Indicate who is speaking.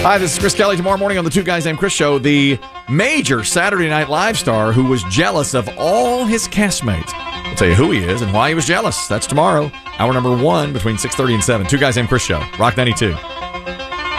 Speaker 1: Hi, this is Chris Kelly. Tomorrow morning on the Two Guys Named Chris show, the major Saturday Night Live star who was jealous of all his castmates. I'll tell you who he is and why he was jealous. That's tomorrow, hour number 1 between 6:30 and 7. Two Guys Named Chris show, Rock 92.